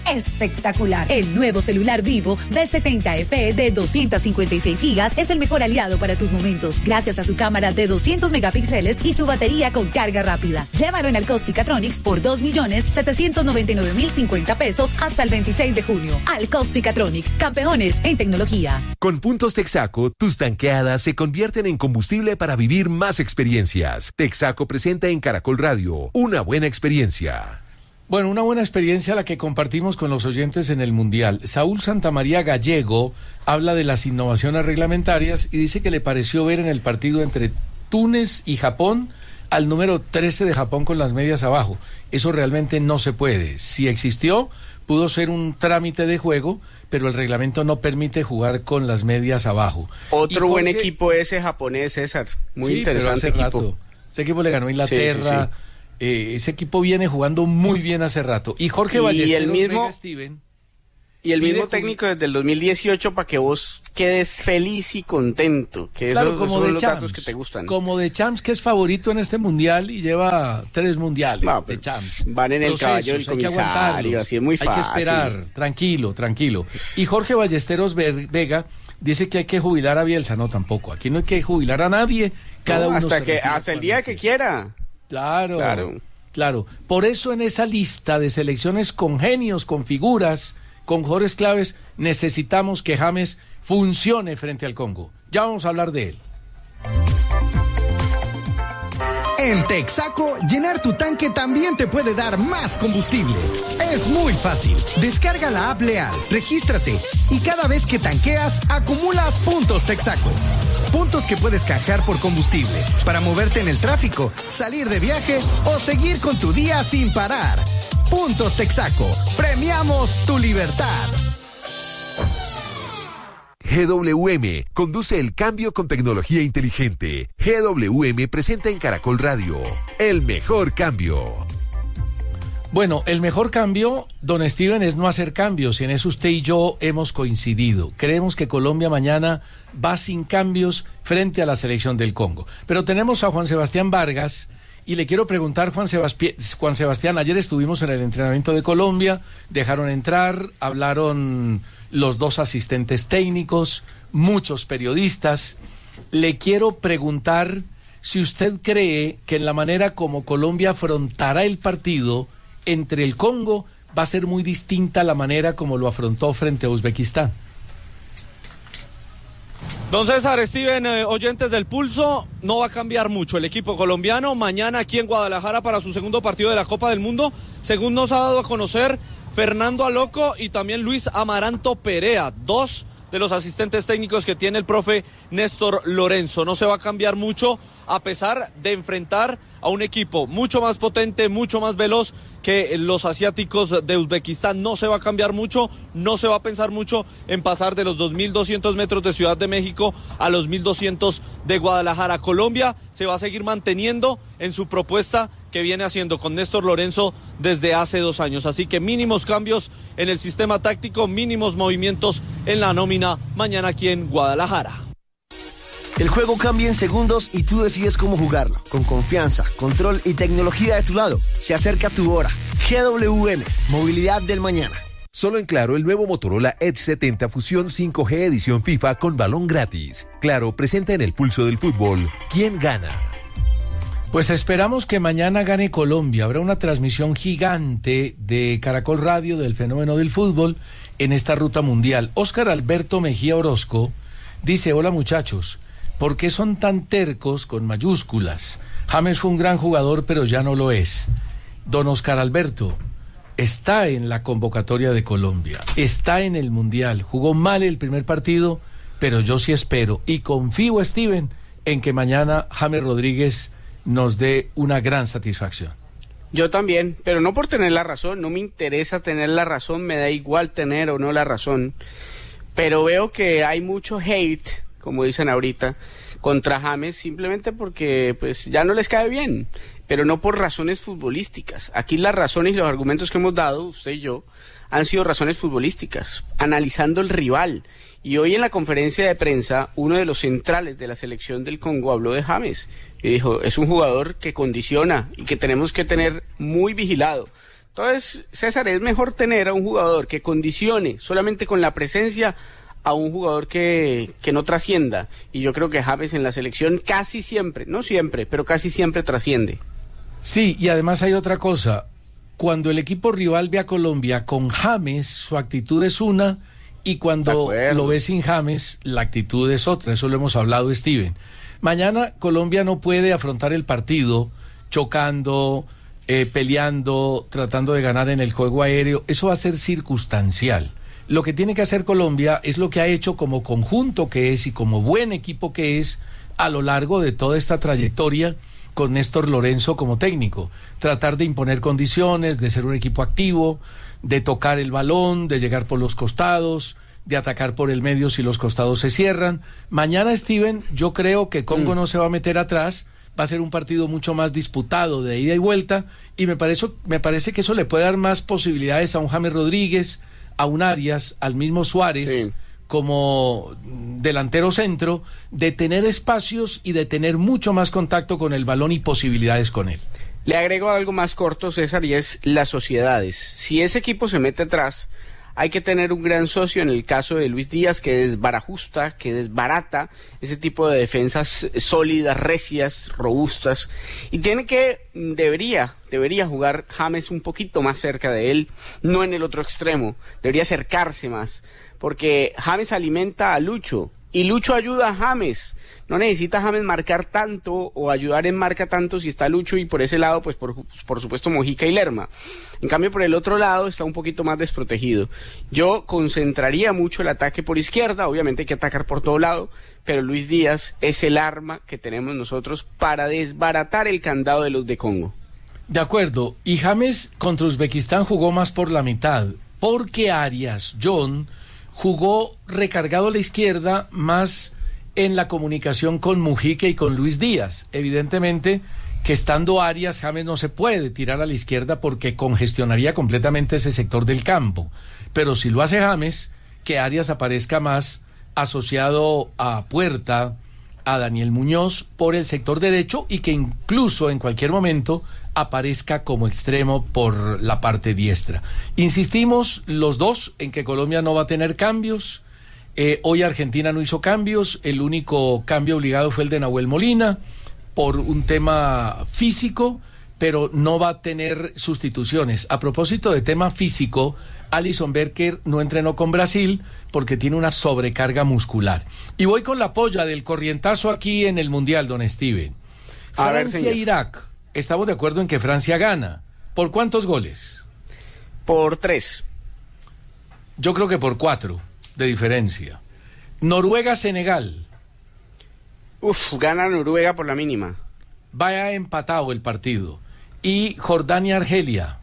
espectacular. El nuevo celular Vivo V70 FE de 256 GB es el mejor aliado para tus momentos, gracias a su cámara de 200 megapíxeles y su batería con carga rápida. Llévalo en Alcostica-Tronics por 2.799.050 pesos hasta el 26 de junio. Alcostica-Tronics, campeones en tecnología. Con puntos Texaco, tus tanqueadas se convierten en combustible para vivir más experiencias. Texaco presenta en Caracol Radio una buena experiencia. Bueno, una buena experiencia la que compartimos con los oyentes en el Mundial. Saúl Santamaría Gallego habla de las innovaciones reglamentarias y dice que le pareció ver en el partido entre Túnez y Japón al número 13 de Japón con las medias abajo. Eso realmente no se puede. Si existió, pudo ser un trámite de juego, pero el reglamento no permite jugar con las medias abajo. Otro buen equipo ese japonés, César. Muy interesante equipo. Rato. Ese equipo le ganó a Inglaterra. Sí. Ese equipo viene jugando muy bien hace rato. Y Jorge Ballesteros Vega, Steven. Y el mismo técnico desde el 2018 para que vos quedes feliz y contento. Que claro, esos como son de los Champs, datos que te gustan. Como de Champs, que es favorito en este mundial y lleva 3 mundiales de Champs. Van en el caballo del comisario, así es muy fácil. Hay que esperar, tranquilo. Y Jorge Ballesteros Vega dice que hay que jubilar a Bielsa. No, tampoco. Aquí no hay que jubilar a nadie. Cada uno hasta el día que quiera. Claro. Por eso en esa lista de selecciones con genios, con figuras, con jugadores claves, necesitamos que James funcione frente al Congo. Ya vamos a hablar de él. En Texaco, llenar tu tanque también te puede dar más combustible. Es muy fácil. Descarga la app Leal, regístrate y cada vez que tanqueas, acumulas puntos Texaco. Puntos que puedes canjear por combustible para moverte en el tráfico, salir de viaje o seguir con tu día sin parar. Puntos Texaco. Premiamos tu libertad. GWM conduce el cambio con tecnología inteligente. GWM presenta en Caracol Radio el mejor cambio. Bueno, el mejor cambio, don Steven, es no hacer cambios. Y en eso usted y yo hemos coincidido. Creemos que Colombia mañana va sin cambios frente a la selección del Congo. Pero tenemos a Juan Sebastián Vargas y le quiero preguntar, Juan Sebastián, ayer estuvimos en el entrenamiento de Colombia, dejaron entrar, hablaron los 2 asistentes técnicos, muchos periodistas. Le quiero preguntar si usted cree que en la manera como Colombia afrontará el partido entre el Congo va a ser muy distinta a la manera como lo afrontó frente a Uzbekistán. Don César, Steven, oyentes del Pulso, no va a cambiar mucho el equipo colombiano mañana aquí en Guadalajara para su segundo partido de la Copa del Mundo, según nos ha dado a conocer Fernando Aloco y también Luis Amaranto Perea, 2 de los asistentes técnicos que tiene el profe Néstor Lorenzo. No se va a cambiar mucho a pesar de enfrentar a un equipo mucho más potente, mucho más veloz que los asiáticos de Uzbekistán. No se va a cambiar mucho, no se va a pensar mucho en pasar de los 2.200 metros de Ciudad de México a los 1.200 de Guadalajara. Colombia se va a seguir manteniendo en su propuesta que viene haciendo con Néstor Lorenzo desde hace 2 años. Así que mínimos cambios en el sistema táctico, mínimos movimientos en la nómina mañana aquí en Guadalajara. El juego cambia en segundos y tú decides cómo jugarlo. Con confianza, control y tecnología de tu lado. Se acerca tu hora. GWM, movilidad del mañana. Solo en Claro, el nuevo Motorola Edge 70 Fusión 5G edición FIFA con balón gratis. Claro, presenta en el Pulso del Fútbol. ¿Quién gana? Pues esperamos que mañana gane Colombia. Habrá una transmisión gigante de Caracol Radio del fenómeno del fútbol en esta ruta mundial. Óscar Alberto Mejía Orozco dice: hola muchachos, ¿por qué son tan tercos con mayúsculas? James fue un gran jugador, pero ya no lo es. Don Óscar Alberto está en la convocatoria de Colombia, está en el Mundial, jugó mal el primer partido, pero yo sí espero y confío, Steven, en que mañana James Rodríguez nos dé una gran satisfacción. Yo también, pero no por tener la razón, no me interesa tener la razón, me da igual tener o no la razón, pero veo que hay mucho hate, como dicen ahorita, contra James simplemente porque pues ya no les cae bien, pero no por razones futbolísticas. Aquí las razones y los argumentos que hemos dado, usted y yo, han sido razones futbolísticas, analizando el rival. Y hoy en la conferencia de prensa, uno de los centrales de la selección del Congo habló de James y dijo, es un jugador que condiciona y que tenemos que tener muy vigilado. Entonces, César, es mejor tener a un jugador que condicione solamente con la presencia a un jugador que no trascienda. Y yo creo que James en la selección casi siempre, no siempre, pero casi siempre trasciende. Sí, y además hay otra cosa. Cuando el equipo rival ve a Colombia con James, su actitud es una, y cuando lo ve sin James, la actitud es otra. Eso lo hemos hablado, Steven. Mañana Colombia no puede afrontar el partido chocando, peleando, tratando de ganar en el juego aéreo. Eso va a ser circunstancial. Lo que tiene que hacer Colombia es lo que ha hecho como conjunto que es y como buen equipo que es a lo largo de toda esta trayectoria con Néstor Lorenzo como técnico. Tratar de imponer condiciones, de ser un equipo activo, de tocar el balón, de llegar por los costados, de atacar por el medio si los costados se cierran. Mañana, Steven, yo creo que Congo no se va a meter atrás. Va a ser un partido mucho más disputado de ida y vuelta, y me parece que eso le puede dar más posibilidades a un James Rodríguez, a un Arias, al mismo Suárez, sí, como delantero centro, de tener espacios y de tener mucho más contacto con el balón y posibilidades con él. Le agrego algo más corto, César, y es las sociedades. Si ese equipo se mete atrás, hay que tener un gran socio en el caso de Luis Díaz, que desbarajusta, que desbarata ese tipo de defensas sólidas, recias, robustas, y debería jugar James un poquito más cerca de él, no en el otro extremo, debería acercarse más, porque James alimenta a Lucho, y Lucho ayuda a James. No necesita James marcar tanto o ayudar en marca tanto si está Lucho, y por ese lado, pues por supuesto Mojica y Lerma. En cambio, por el otro lado está un poquito más desprotegido. Yo concentraría mucho el ataque por izquierda, obviamente hay que atacar por todo lado, pero Luis Díaz es el arma que tenemos nosotros para desbaratar el candado de los de Congo. De acuerdo, y James contra Uzbekistán jugó más por la mitad, porque Arias, John, jugó recargado a la izquierda, más en la comunicación con Mujica y con Luis Díaz. Evidentemente que estando Arias, James no se puede tirar a la izquierda porque congestionaría completamente ese sector del campo. Pero si lo hace James, que Arias aparezca más asociado a Puerta, a Daniel Muñoz por el sector derecho, y que incluso en cualquier momento aparezca como extremo por la parte diestra. Insistimos los dos en que Colombia no va a tener cambios. Hoy Argentina no hizo cambios, el único cambio obligado fue el de Nahuel Molina por un tema físico, pero no va a tener sustituciones. A propósito de tema físico, Alison Becker no entrenó con Brasil porque tiene una sobrecarga muscular. Y voy con la polla del corrientazo aquí en el Mundial, don Steven. Francia-Irak. Estamos de acuerdo en que Francia gana. ¿Por cuántos goles? Por 3. Yo creo que por 4 de diferencia. Noruega-Senegal. Gana Noruega por la mínima. Vaya empatado el partido. Y Jordania-Argelia.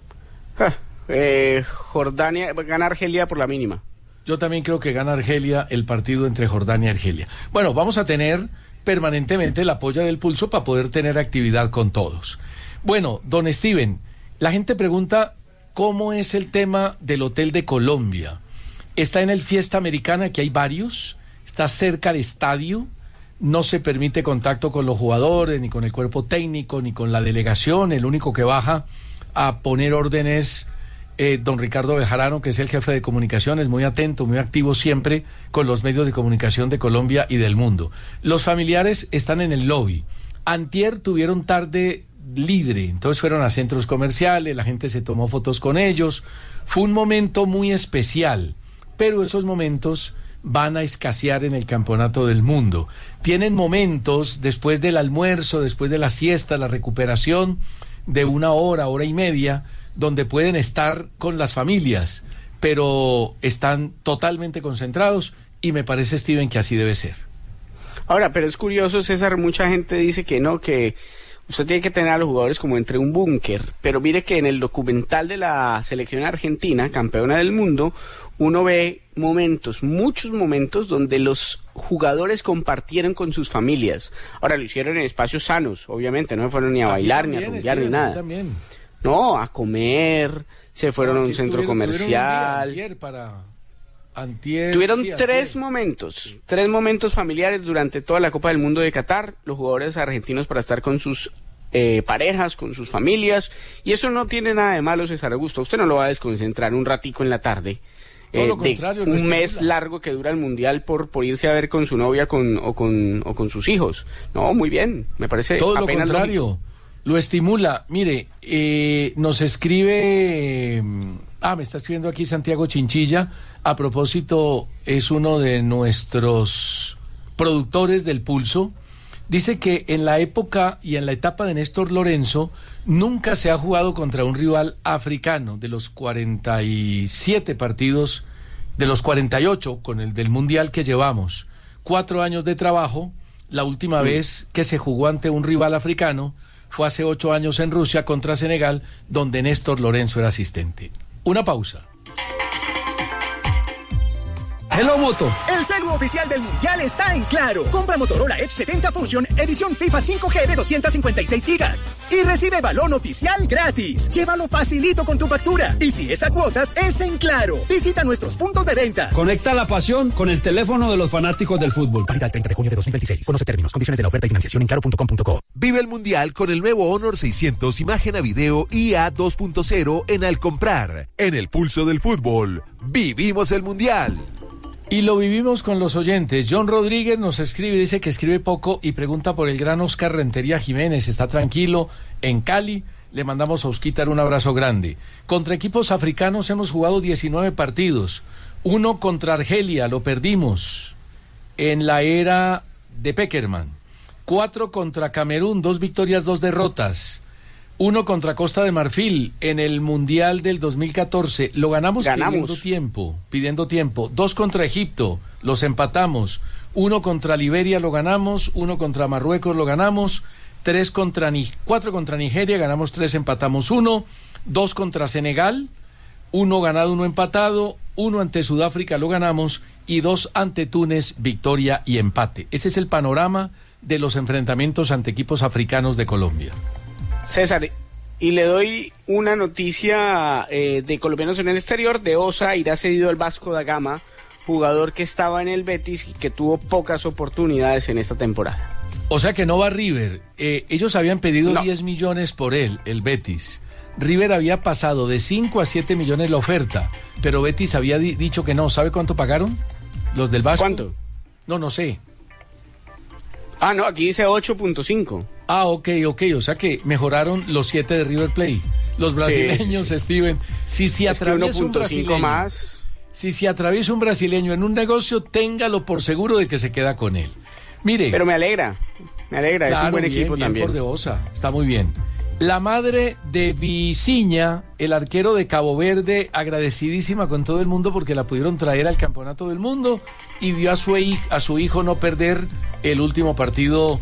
Gana Argelia por la mínima. Yo también creo que gana Argelia el partido entre Jordania y Argelia. Bueno, vamos a tener permanentemente la polla del pulso para poder tener actividad con todos. Bueno, don Steven, la gente pregunta cómo es el tema del Hotel de Colombia. Está en el Fiesta Americana, que hay varios, está cerca al estadio, no se permite contacto con los jugadores, ni con el cuerpo técnico, ni con la delegación. El único que baja a poner órdenes don Ricardo Bejarano, que es el jefe de comunicaciones, muy atento, muy activo siempre con los medios de comunicación de Colombia y del mundo. Los familiares están en el lobby. Antier tuvieron tarde libre, entonces fueron a centros comerciales, la gente se tomó fotos con ellos. Fue un momento muy especial, pero esos momentos van a escasear en el Campeonato del Mundo. Tienen momentos después del almuerzo, después de la siesta, la recuperación de 1 hora, hora y media, donde pueden estar con las familias, pero están totalmente concentrados, y me parece, Steven, que así debe ser. Ahora, pero es curioso, César, mucha gente dice que no, que usted tiene que tener a los jugadores como entre un búnker, pero mire que en el documental de la selección argentina, campeona del mundo, uno ve momentos, muchos momentos donde los jugadores compartieron con sus familias. Ahora, lo hicieron en espacios sanos, obviamente, no fueron ni a bailar, ni a rumbear, ni nada. No, a comer, se fueron a un centro comercial. Tuvieron 3 momentos familiares durante toda la Copa del Mundo de Qatar, los jugadores argentinos, para estar con sus parejas, con sus familias, y eso no tiene nada de malo, César Augusto. Usted no lo va a desconcentrar un ratico en la tarde. Todo lo contrario, un mes largo que dura el mundial por irse a ver con su novia o con sus hijos. No, muy bien, me parece. Todo lo contrario, lo estimula. Mire, nos escribe, me está escribiendo aquí Santiago Chinchilla. A propósito, es uno de nuestros productores del Pulso. Dice que en la época y en la etapa de Néstor Lorenzo nunca se ha jugado contra un rival africano. De los 47 partidos, de los 48 con el del Mundial que llevamos, 4 años de trabajo, la última vez que se jugó ante un rival africano fue hace 8 años en Rusia contra Senegal, donde Néstor Lorenzo era asistente. Una pausa. Hello Moto. El celu oficial del Mundial está en Claro. Compra Motorola Edge 70 Fusion, edición FIFA 5G de 256 GB. Y recibe balón oficial gratis. Llévalo facilito con tu factura. Y si es a cuotas, es en Claro. Visita nuestros puntos de venta. Conecta la pasión con el teléfono de los fanáticos del fútbol. Válida el 30 de junio de 2026. Conoce términos, condiciones de la oferta y financiación en claro.com.co. Vive el Mundial con el nuevo Honor 600 imagen a video IA 2.0 en Al Comprar. En el pulso del fútbol, vivimos el Mundial. Y lo vivimos con los oyentes. John Rodríguez nos escribe, dice que escribe poco y pregunta por el gran Oscar Rentería Jiménez. Está tranquilo en Cali. Le mandamos a Osquitar un abrazo grande. Contra equipos africanos hemos jugado 19 partidos. 1 contra Argelia, lo perdimos en la era de Peckerman. 4 contra Camerún, 2 victorias, 2 derrotas. 1 contra Costa de Marfil en el Mundial del 2014. Lo ganamos. Pidiendo tiempo. 2 contra Egipto, los empatamos. 1 contra Liberia, lo ganamos. 1 contra Marruecos, lo ganamos. 4 contra Nigeria, ganamos 3, empatamos 1. 2 contra Senegal, 1 ganado, 1 empatado. 1 ante Sudáfrica, lo ganamos. Y 2 ante Túnez, victoria y empate. Ese es el panorama de los enfrentamientos ante equipos africanos de Colombia. César, y le doy una noticia de colombianos en el exterior. De Osa irá cedido al Vasco da Gama, jugador que estaba en el Betis y que tuvo pocas oportunidades en esta temporada. O sea que no va River. Ellos habían pedido 10 millones por él, el Betis. River había pasado de 5 a 7 millones la oferta, pero Betis había dicho que no. ¿Sabe cuánto pagaron los del Vasco? ¿Cuánto? No sé. No, aquí dice 8.5. Ok, o sea que mejoraron los 7 de River Plate. Los brasileños, sí. Steven, si se atraviesa un brasileño más. Si se atraviesa un brasileño en un negocio, téngalo por seguro de que se queda con él. Mire. Pero me alegra, claro, es un buen equipo bien también. Por de Osa, está muy bien. La madre de Viciña, el arquero de Cabo Verde, agradecidísima con todo el mundo porque la pudieron traer al Campeonato del Mundo y vio a su hijo no perder el último partido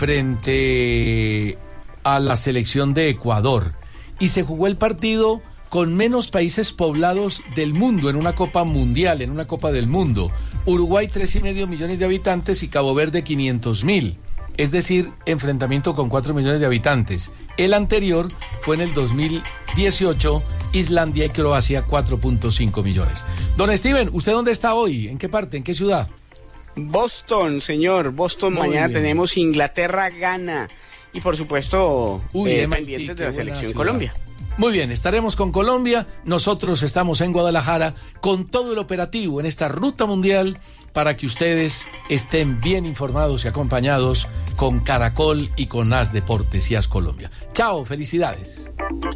frente a la selección de Ecuador. Y se jugó el partido con menos países poblados del mundo en una Copa Mundial, en una Copa del Mundo. Uruguay 3,5 millones de habitantes y Cabo Verde 500,000. Es decir, enfrentamiento con 4 millones de habitantes. El anterior fue en el 2018, Islandia y Croacia 4.5 millones. Don Steven, ¿usted dónde está hoy? ¿En qué parte? ¿En qué ciudad? Boston, señor. Boston, mañana tenemos Inglaterra-Ghana. Y por supuesto, pendientes de la selección Colombia. Muy bien, estaremos con Colombia. Nosotros estamos en Guadalajara con todo el operativo en esta ruta mundial para que ustedes estén bien informados y acompañados con Caracol y con AS Deportes y AS Colombia. Chao, felicidades.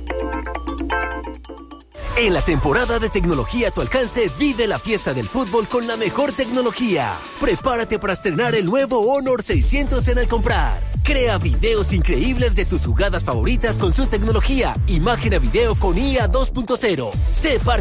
En la temporada de tecnología a tu alcance, vive la fiesta del fútbol con la mejor tecnología. Prepárate para estrenar el nuevo Honor 600 en Al Comprar. Crea videos increíbles de tus jugadas favoritas con su tecnología. Imagen a video con IA 2.0. Sé parte